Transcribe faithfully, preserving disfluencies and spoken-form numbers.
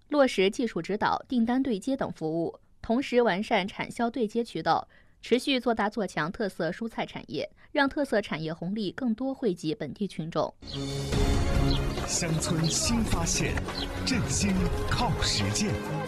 落实技术指导、订单对接等服务，同时完善产销对接渠道，持续做大做强特色蔬菜产业，让特色产业红利更多惠及本地群众。 乡村新发现，振兴靠实践。